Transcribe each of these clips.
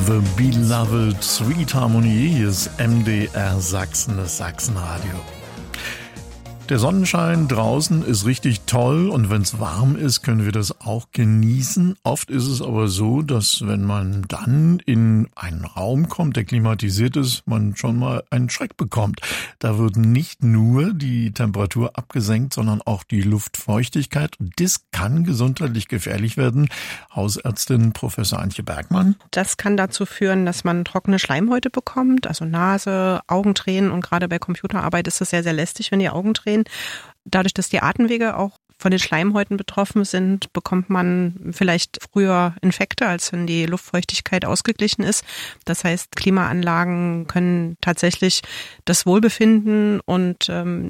The Beloved Sweet Harmonie, hier ist MDR Sachsen, das Sachsenradio. Der Sonnenschein draußen ist richtig toll und wenn es warm ist, können wir das auch genießen. Oft ist es aber so, dass wenn man dann in einen Raum kommt, der klimatisiert ist, man schon mal einen Schreck bekommt. Da wird nicht nur die Temperatur abgesenkt, sondern auch die Luftfeuchtigkeit. Und das kann gesundheitlich gefährlich werden. Hausärztin Professor Antje Bergmann. Das kann dazu führen, dass man trockene Schleimhäute bekommt, also Nase, Augentränen, und gerade bei Computerarbeit ist es sehr, sehr lästig, wenn die Augen tränen. Dadurch, dass die Atemwege auch von den Schleimhäuten betroffen sind, bekommt man vielleicht früher Infekte, als wenn die Luftfeuchtigkeit ausgeglichen ist. Das heißt, Klimaanlagen können tatsächlich das Wohlbefinden und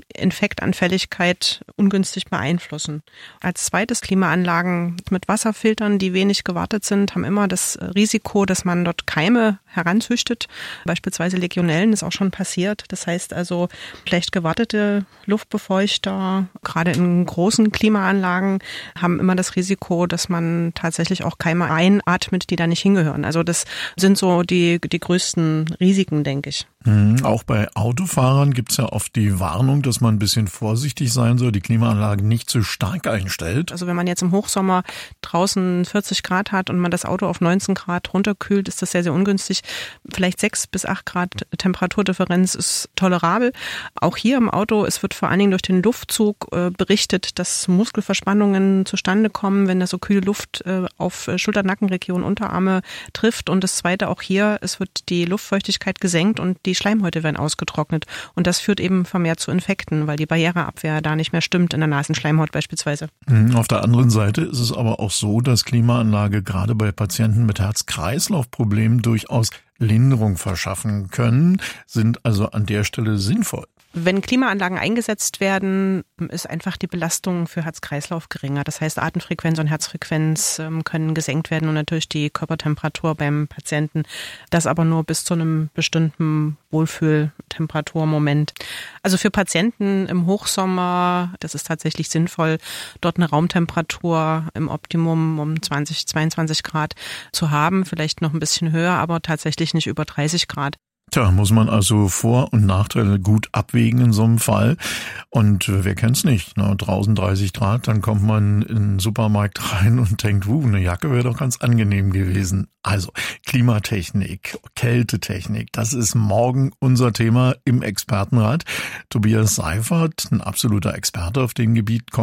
Infektanfälligkeit ungünstig beeinflussen. Als zweites, Klimaanlagen mit Wasserfiltern, die wenig gewartet sind, haben immer das Risiko, dass man dort Keime heranzüchtet. Beispielsweise Legionellen ist auch schon passiert. Das heißt also, schlecht gewartete Luftbefeuchter, gerade in großen Klimaanlagen, haben immer das Risiko, dass man tatsächlich auch Keime einatmet, die da nicht hingehören. Also das sind so die größten Risiken, denke ich. Auch bei Autofahrern gibt es ja oft die Warnung, dass man ein bisschen vorsichtig sein soll, die Klimaanlage nicht zu stark einstellt. Also wenn man jetzt im Hochsommer draußen 40 Grad hat und man das Auto auf 19 Grad runterkühlt, ist das sehr, sehr ungünstig. Vielleicht 6 bis 8 Grad Temperaturdifferenz ist tolerabel. Auch hier im Auto, es wird vor allen Dingen durch den Luftzug berichtet, dass Muskelverspannungen zustande kommen, wenn da so kühle Luft auf Schulter-Nackenregion, Unterarme trifft. Und das Zweite auch hier, es wird die Luftfeuchtigkeit gesenkt und die Schleimhäute werden ausgetrocknet. Und das führt eben vermehrt zu Infekten, weil die Barriereabwehr da nicht mehr stimmt, in der Nasenschleimhaut beispielsweise. Auf der anderen Seite ist es aber auch so, dass Klimaanlage gerade bei Patienten mit Herz-Kreislauf-Problemen durchaus Linderung verschaffen können, sind also an der Stelle sinnvoll. Wenn Klimaanlagen eingesetzt werden, ist einfach die Belastung für Herz-Kreislauf geringer. Das heißt, Atemfrequenz und Herzfrequenz können gesenkt werden und natürlich die Körpertemperatur beim Patienten. Das aber nur bis zu einem bestimmten Wohlfühltemperaturmoment. Also für Patienten im Hochsommer, das ist tatsächlich sinnvoll, dort eine Raumtemperatur im Optimum um 20, 22 Grad zu haben. Vielleicht noch ein bisschen höher, aber tatsächlich nicht über 30 Grad. Tja, muss man also Vor- und Nachteile gut abwägen in so einem Fall. Und wer kennt's nicht? Ne? Draußen 30 Grad, dann kommt man in den Supermarkt rein und denkt, eine Jacke wäre doch ganz angenehm gewesen. Also Klimatechnik, Kältetechnik, das ist morgen unser Thema im Expertenrat. Tobias Seifert, ein absoluter Experte auf dem Gebiet, kommt